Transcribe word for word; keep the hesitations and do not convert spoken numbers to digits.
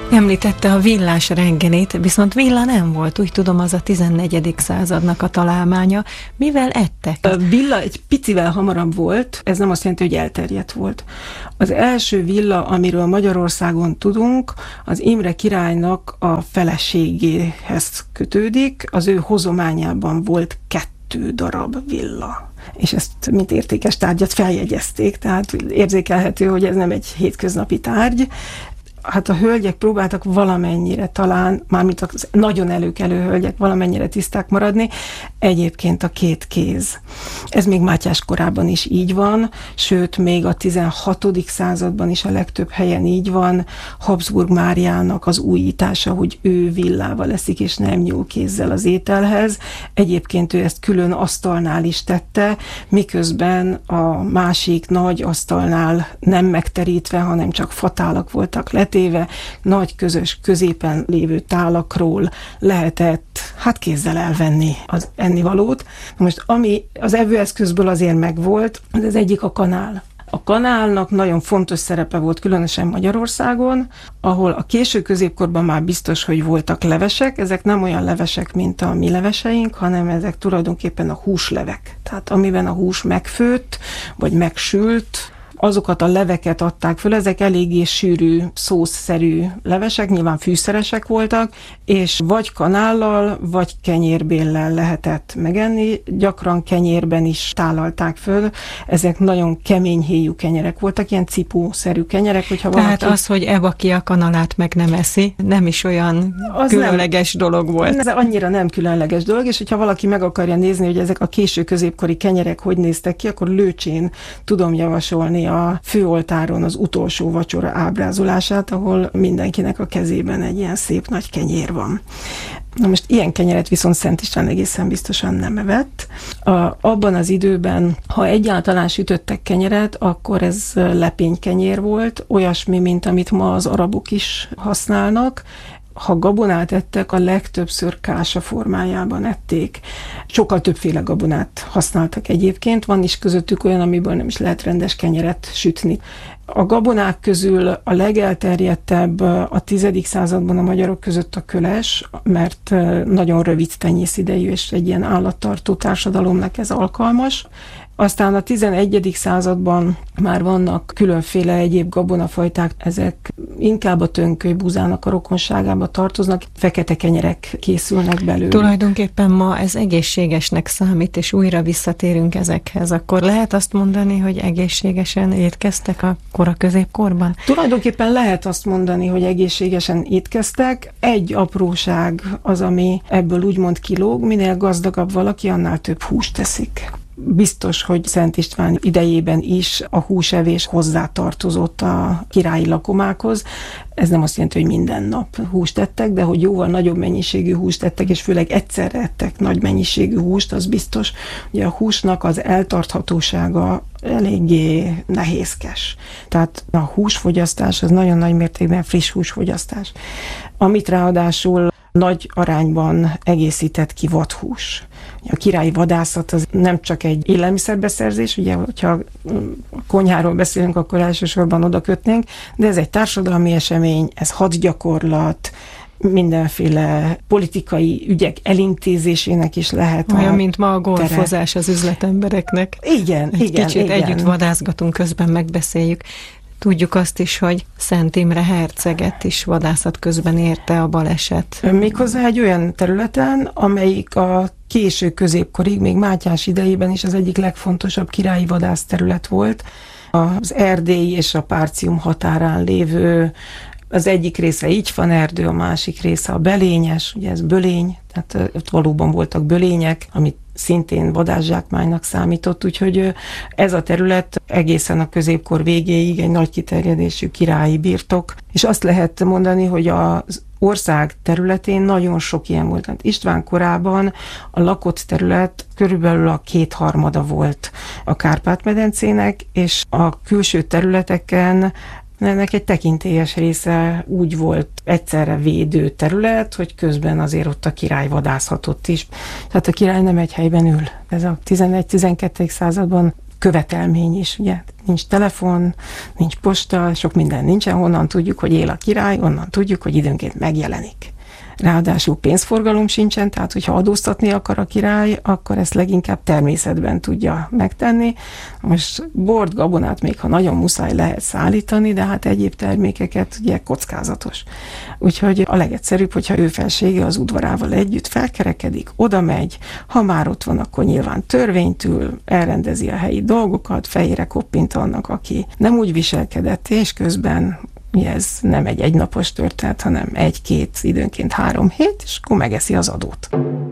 Említette a villás reggelit, viszont villa nem volt, úgy tudom, az a tizennegyedik századnak a találmánya. Mivel ettek? A villa egy picivel hamarabb volt, ez nem azt jelenti, hogy elterjedt volt. Az első villa, amiről Magyarországon tudunk, az Imre királynak a feleségéhez kötődik, az ő hozományában volt kettő darab villa. És ezt, mint értékes tárgyat feljegyezték, tehát érzékelhető, hogy ez nem egy hétköznapi tárgy. Hát a hölgyek próbáltak valamennyire talán, mármint a nagyon előkelő hölgyek valamennyire tiszták maradni, egyébként a két kéz. Ez még Mátyás korában is így van, sőt, még a tizenhatodik században is a legtöbb helyen így van. Habsburg Máriának az újítása, hogy ő villával eszik, és nem nyúl kézzel az ételhez. Egyébként ő ezt külön asztalnál is tette, miközben a másik nagy asztalnál nem megterítve, hanem csak fatálak voltak letéve, nagy közös középen lévő tálakról lehetett hát kézzel elvenni az ennivalót. Most ami az evőeszközből azért megvolt, az, az egyik a kanál. A kanálnak nagyon fontos szerepe volt, különösen Magyarországon, ahol a késő középkorban már biztos, hogy voltak levesek. Ezek nem olyan levesek, mint a mi leveseink, hanem ezek tulajdonképpen a húslevek. Tehát amiben a hús megfőtt, vagy megsült, azokat a leveket adták föl, ezek eléggé sűrű, szószszerű levesek, nyilván fűszeresek voltak, és vagy kanállal, vagy kenyérbéllel lehetett megenni, gyakran kenyérben is tálalták föl, ezek nagyon kemény héjú kenyerek voltak, ilyen cipószerű kenyerek, hogyha Tehát valaki... az, hogy evaki a kanalát meg nem eszi, nem is olyan az különleges nem, dolog volt. Ez annyira nem különleges dolog, és hogyha valaki meg akarja nézni, hogy ezek a késő középkori kenyerek hogy néztek ki, akkor Lőcsén tudom javasolni a főoltáron az utolsó vacsora ábrázolását, ahol mindenkinek a kezében egy ilyen szép nagy kenyér van. Na most ilyen kenyeret viszont Szent István egészen biztosan nem evett. A, abban az időben, ha egyáltalán sütöttek kenyeret, akkor ez lepénykenyér volt, olyasmi, mint amit ma az arabok is használnak. Ha gabonát ettek, a legtöbbször kása formájában ették. Sokkal többféle gabonát használtak egyébként, van is közöttük olyan, amiből nem is lehet rendes kenyeret sütni. A gabonák közül a legelterjedtebb a tizedik században a magyarok között a köles, mert nagyon rövid tenyészidejű, és egy ilyen állattartó társadalomnak ez alkalmas. Aztán a tizenegyedik században már vannak különféle egyéb gabonafajták, ezek inkább a tönköly búzának a rokonságába tartoznak, fekete kenyerek készülnek belőle. Tulajdonképpen ma ez egészségesnek számít, és újra visszatérünk ezekhez. Akkor lehet azt mondani, hogy egészségesen étkeztek akkor a középkorban? Tulajdonképpen lehet azt mondani, hogy egészségesen étkeztek. Egy apróság az, ami ebből úgymond kilóg, minél gazdagabb valaki, annál több húst teszik. Biztos, hogy Szent István idejében is a húsevés hozzátartozott a királyi lakomákhoz. Ez nem azt jelenti, hogy minden nap húst ettek, de hogy jóval nagyobb mennyiségű húst ettek, és főleg egyszerre ettek nagy mennyiségű húst, az biztos. Ugye a húsnak az eltarthatósága eléggé nehézkes. Tehát a húsfogyasztás az nagyon nagy mértékben friss húsfogyasztás, amit ráadásul nagy arányban egészített ki vadhús. A királyi vadászat az nem csak egy élelmiszerbeszerzés, ugye, hogyha a konyháról beszélünk, akkor elsősorban oda kötnénk, de ez egy társadalmi esemény, ez hadgyakorlat, mindenféle politikai ügyek elintézésének is lehet. Olyan, mint ma a golfozás tere. Az üzletembereknek. Igen, egy igen. Kicsit igen. együtt vadászgatunk, közben megbeszéljük. Tudjuk azt is, hogy Szent Imre herceget is vadászat közben érte a baleset. Méghozzá egy olyan területen, amelyik a késő középkorig, még Mátyás idejében is az egyik legfontosabb királyi vadászterület volt. Az erdélyi és a Párcium határán lévő, az egyik része Igyfan erdő, a másik része a Belényes, ugye ez Bölény, tehát ott valóban voltak bölények, amit szintén vadászsákmánynak számított, úgyhogy ez a terület egészen a középkor végéig egy nagy kiterjedésű királyi birtok, és azt lehet mondani, hogy az ország területén nagyon sok ilyen volt. István korában a lakott terület körülbelül a kétharmada volt a Kárpát-medencének, és a külső területeken ennek egy tekintélyes része úgy volt egyszerre védő terület, hogy közben azért ott a király vadászhatott is. Tehát a király nem egy helyben ül. Ez a tizenegy-tizenkettedik században követelmény is, ugye nincs telefon, nincs posta, sok minden nincsen, honnan tudjuk, hogy él a király, onnan tudjuk, hogy időnként megjelenik. Ráadásul pénzforgalom sincsen, tehát hogyha adóztatni akar a király, akkor ezt leginkább természetben tudja megtenni. Most bort, gabonát még ha nagyon muszáj lehet szállítani, de hát egyéb termékeket ugye kockázatos. Úgyhogy a legegyszerűbb, hogyha ő felsége az udvarával együtt felkerekedik, oda megy, ha már ott van, akkor nyilván törvénytől elrendezi a helyi dolgokat, fejére koppint annak, aki nem úgy viselkedett, és közben ez nem egy egynapos történet, hanem egy-két, időnként három hét, és akkor megeszi az adót.